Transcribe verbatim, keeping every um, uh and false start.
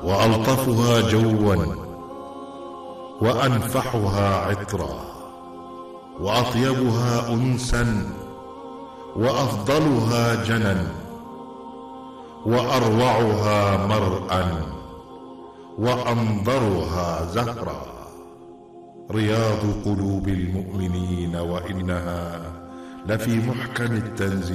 وألطفها جوا وأنفحها عطرا وأطيبها أنسا وأفضلها جنا وأروعها مرءا وأنظرها زهرا. رياض قلوب المؤمنين وإنها لفي محكم التنزيل.